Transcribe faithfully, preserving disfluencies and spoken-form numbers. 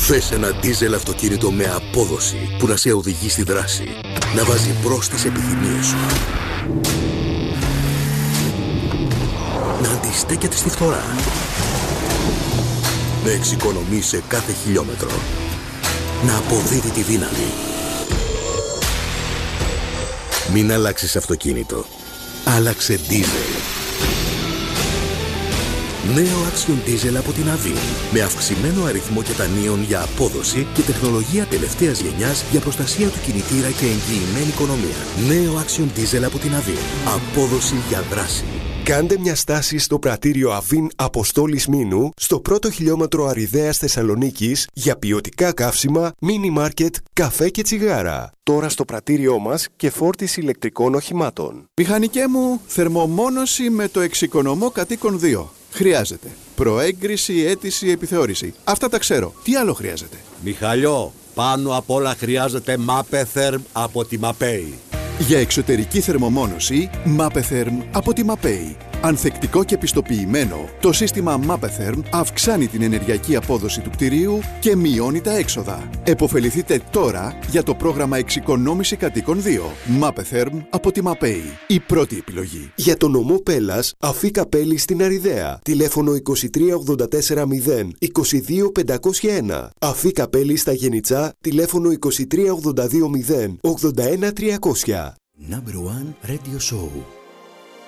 Θες ένα ντίζελ αυτοκίνητο με απόδοση που να σε οδηγεί στη δράση, να βάζει μπρος τις επιθυμίες σου, να αντιστέκεται στη φθορά, να εξοικονομεί σε κάθε χιλιόμετρο, να αποδίδει τη δύναμη. Μην αλλάξεις αυτοκίνητο. Άλλαξε ντίζελ. Νέο Action Diesel από την Avin, με αυξημένο αριθμό κετανίων για απόδοση και τεχνολογία τελευταίας γενιάς για προστασία του κινητήρα και εγγυημένη οικονομία. Νέο Action Diesel από την Avin. Απόδοση για δράση. Κάντε μια στάση στο πρατήριο Avin Αποστόλης Μήνου, στο πρώτο χιλιόμετρο Αριδαίας Θεσσαλονίκης, για ποιοτικά καύσιμα, μίνι μάρκετ, καφέ και τσιγάρα. Τώρα στο πρατήριό μας και φόρτιση ηλεκτρικών οχημάτων. Μηχανικέ μου, θερμομόνωση με το εξοικονομώ κατοίκον δύο. Χρειάζεται προέγκριση, αίτηση, επιθεώρηση. Αυτά τα ξέρω. Τι άλλο χρειάζεται? Μιχαλιό, πάνω απ' όλα χρειάζεται Mapetherm από τη Mapei. Για εξωτερική θερμομόνωση, Mapetherm από τη Mapei. Ανθεκτικό και πιστοποιημένο, το σύστημα Mapetherm αυξάνει την ενεργειακή απόδοση του κτηρίου και μειώνει τα έξοδα. Εποφεληθείτε τώρα για το πρόγραμμα εξοικονόμηση κατοίκων δύο. Mapetherm από τη Mapei. Η πρώτη επιλογή. Για το νομό Πέλλας, Αφή Καπέλη στην Αριδαία. Τηλέφωνο είκοσι τρία ογδόντα τέσσερα μηδέν είκοσι δύο πεντακόσια ένα. Αφή Καπέλη στα Γενιτσά. Τηλέφωνο είκοσι τρία ογδόντα δύο μηδέν ογδόντα ένα τριακόσια. Number One Radio Show.